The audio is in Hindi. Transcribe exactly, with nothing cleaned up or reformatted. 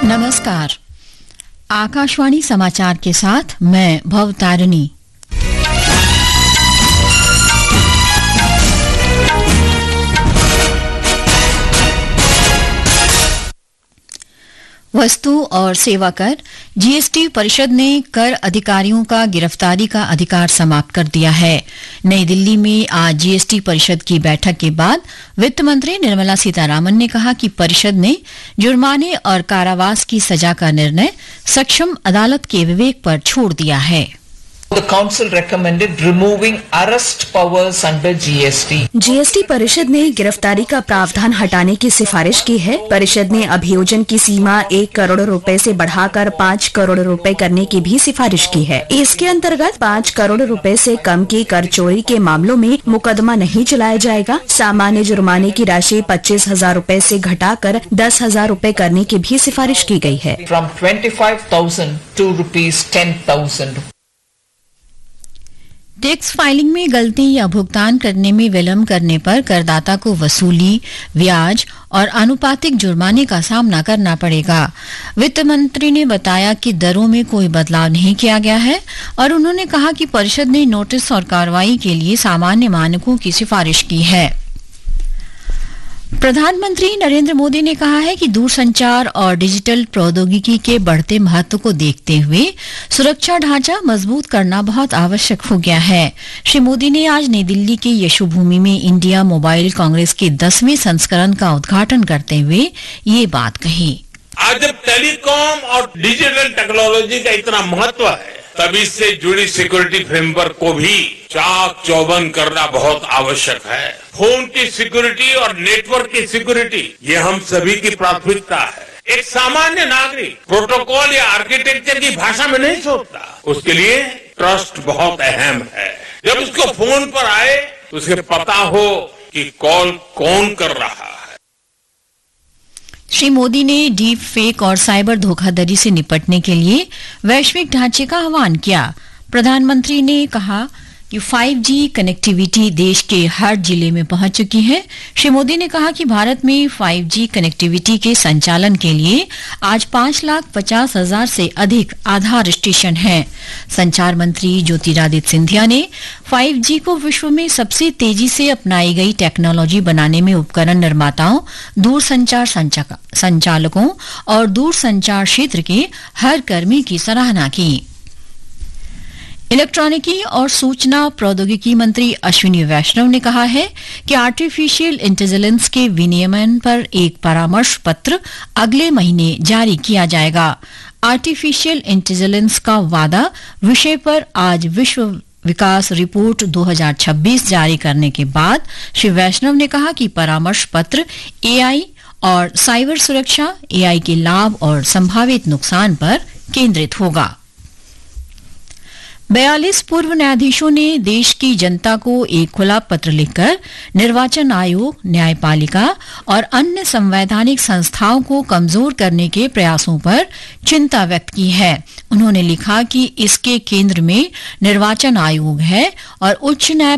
नमस्कार। आकाशवाणी समाचार के साथ मैं भवतारिणी। वस्तु और सेवा कर जीएसटी परिषद ने कर अधिकारियों का गिरफ्तारी का अधिकार समाप्त कर दिया है। नई दिल्ली में आज जीएसटी परिषद की बैठक के बाद वित्त मंत्री निर्मला सीतारामन ने कहा कि परिषद ने जुर्माने और कारावास की सजा का निर्णय सक्षम अदालत के विवेक पर छोड़ दिया है। The council recommended removing arrest powers under G S T. GST परिषद ने गिरफ्तारी का प्रावधान हटाने की सिफारिश की है। परिषद ने अभियोजन की सीमा एक करोड़ रुपए से बढ़ाकर पाँच करोड़ रुपए करने की भी सिफारिश की है। इसके अंतर्गत पाँच करोड़ रुपए से कम की कर चोरी के मामलों में मुकदमा नहीं चलाया जाएगा। सामान्य जुर्माने की राशि पच्चीस हजार रूपए से घटाकर दस हजार रूपए करने की भी सिफारिश की गई है। From twenty-five thousand to rupees ten thousand. Tax filing में गलती या भुगतान करने में विलंब करने पर करदाता को वसूली, ब्याज और आनुपातिक जुर्माने का सामना करना पड़ेगा। वित्त मंत्री ने बताया कि दरों में कोई बदलाव नहीं किया गया है और उन्होंने कहा कि परिषद ने नोटिस और कार्रवाई के लिए सामान्य मानकों की सिफारिश की है। प्रधानमंत्री नरेंद्र मोदी ने कहा है कि दूरसंचार और डिजिटल प्रौद्योगिकी के बढ़ते महत्व को देखते हुए सुरक्षा ढांचा मजबूत करना बहुत आवश्यक हो गया है। श्री मोदी ने आज नई दिल्ली के यशोभूमि में इंडिया मोबाइल कांग्रेस के दसवें संस्करण का उद्घाटन करते हुए ये बात कही। आज जब टेलीकॉम और डिजिटल टेक्नोलॉजी का इतना महत्व है, तब इससे जुड़ी सिक्योरिटी फ्रेमवर्क को भी चाक चौबंद करना बहुत आवश्यक है। फोन की सिक्योरिटी और नेटवर्क की सिक्योरिटी ये हम सभी की प्राथमिकता है। एक सामान्य नागरिक प्रोटोकॉल या आर्किटेक्चर की भाषा में नहीं सोचता, उसके लिए ट्रस्ट बहुत अहम है। जब उसको फोन पर आए तो उसे पता हो कि कॉल कौन कर रहा है। श्री मोदी ने डीप फेक और साइबर धोखाधड़ी से निपटने के लिए वैश्विक ढांचे का आह्वान किया। प्रधानमंत्री ने कहा कि फाइव जी कनेक्टिविटी देश के हर जिले में पहुंच चुकी है। श्री मोदी ने कहा कि भारत में फाइव जी कनेक्टिविटी के संचालन के लिए आज पांच लाख पचास हजार से अधिक आधार स्टेशन हैं। संचार मंत्री ज्योतिरादित्य सिंधिया ने फाइव जी को विश्व में सबसे तेजी से अपनाई गई टेक्नोलॉजी बनाने में उपकरण निर्माताओं, दूरसंचार संचालकों और दूरसंचार क्षेत्र के हर कर्मी की सराहना की। इलेक्ट्रॉनिकी और सूचना प्रौद्योगिकी मंत्री अश्विनी वैष्णव ने कहा है कि आर्टिफिशियल इंटेलिजेंस के विनियमन पर एक परामर्श पत्र अगले महीने जारी किया जाएगा। आर्टिफिशियल इंटेलिजेंस का वादा विषय पर आज विश्व विकास रिपोर्ट दो हज़ार छब्बीस जारी करने के बाद श्री वैष्णव ने कहा कि परामर्श पत्र एआई और साइबर सुरक्षा, एआई के लाभ और संभावित नुकसान पर केंद्रित होगा। बयालीस पूर्व न्यायाधीशों ने देश की जनता को एक खुला पत्र लिखकर निर्वाचन आयोग, न्यायपालिका और अन्य संवैधानिक संस्थाओं को कमजोर करने के प्रयासों पर चिंता व्यक्त की है। उन्होंने लिखा कि इसके केंद्र में निर्वाचन आयोग है और उच्च न्याय